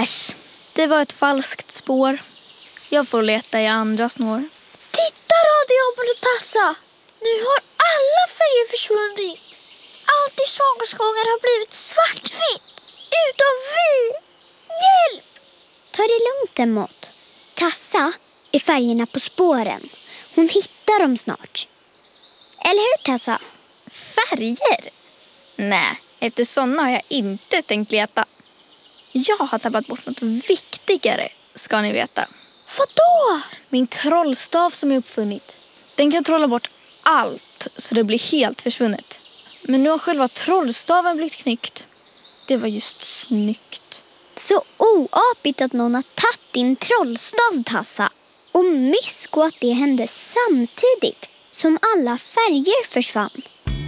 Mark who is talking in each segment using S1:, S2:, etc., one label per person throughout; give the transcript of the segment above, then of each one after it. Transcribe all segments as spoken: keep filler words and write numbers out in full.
S1: Äsch, det var ett falskt spår. Jag får leta i andra snår.
S2: Titta, radioapan och Tassa! Nu har alla färger försvunnit. Allt i sagoskogen har blivit svartvitt. Utom vi! Hjälp!
S3: Ta det lugnt, Emot. Tassa är färgerna på spåren. Hon hittar dem snart. Eller hur, Tassa?
S1: Färger? Nej, efter sådana har jag inte tänkt leta. Jag har tappat bort något viktigare, ska ni veta.
S2: Vadå?
S1: Min trollstav som är uppfunnit. Den kan trolla bort allt så det blir helt försvunnet. Men nu har själva trollstaven blivit knyckt. Det var just snyggt.
S3: Så oapigt att någon har tagit din trollstav, Tassa. Och mysko att det hände samtidigt som alla färger försvann.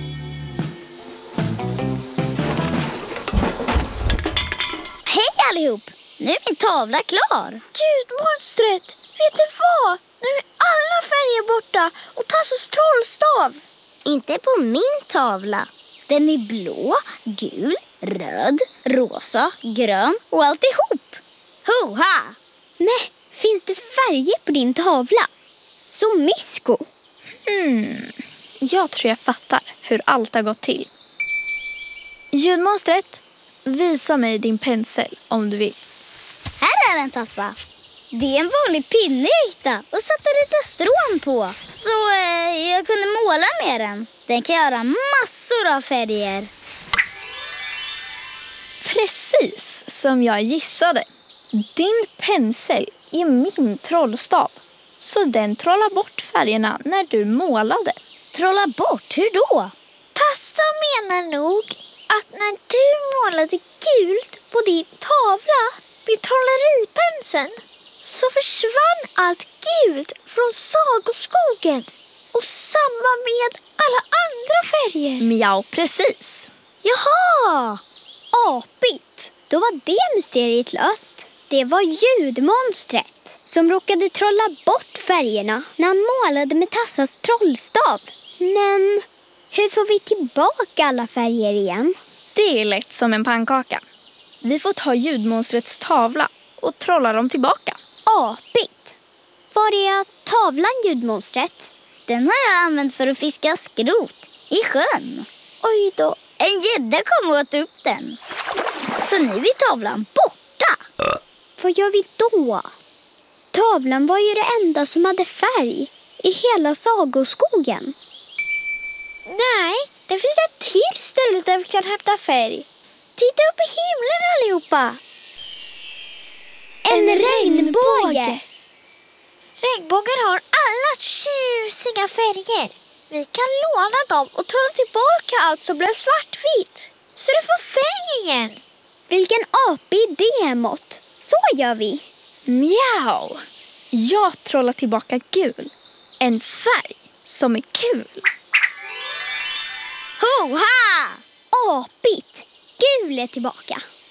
S2: Hej allihop! Nu är min tavla klar. Ljudmonstret! Vet du vad? Nu är alla färger borta och Tassas trollstav. Inte på min tavla. Den är blå, gul, röd, rosa, grön och alltihop. Hoha!
S3: Nej, finns det färger på din tavla? Så mysko.
S1: Hmm, jag tror jag fattar hur allt har gått till. Ljudmonstret, visa mig din pensel om du vill.
S2: Här är den, Tassa. Det är en vanlig pinne jag hittade och satte lite strån på. Så eh, jag kunde måla med den. Den kan göra massor av färger.
S1: Precis som jag gissade. Din pensel är min trollstav. Så den trollar bort färgerna när du målade.
S2: Trolla bort? Hur då? Tassa menar nog att när du målade gult på din tavla med trolleripenseln så försvann allt gult från sagoskogen och samma med alla andra färger.
S1: Mjau, precis.
S3: Jaha! Apigt! Då var det mysteriet löst. Det var ljudmonstret som råkade trolla bort färgerna när han målade med Tassas trollstav. Men hur får vi tillbaka alla färger igen?
S1: Det är lätt som en pannkaka. Vi får ta ljudmonstrets tavla och trolla dem tillbaka.
S3: Apigt! Var är tavlan, ljudmonstret?
S2: Den har jag använt för att fiska skrot i sjön. Oj då, en gädda kom och åt upp den. Så nu är tavlan borta.
S3: Vad gör vi då? Tavlan var ju det enda som hade färg i hela sagoskogen.
S2: Nej, det finns ett till ställe där vi kan hämta färg. Titta upp i himlen allihopa.
S3: En regnbåge!
S2: Regnbågen har alla tjusiga färger. Vi kan låna dem och trolla tillbaka allt som blev svartvitt. Så du får färg igen.
S3: Vilken apig idé, Emot. Så gör vi.
S1: Mjau! Jag trollar tillbaka gul. En färg som är kul.
S2: Hoha!
S3: Apigt! Gul är tillbaka.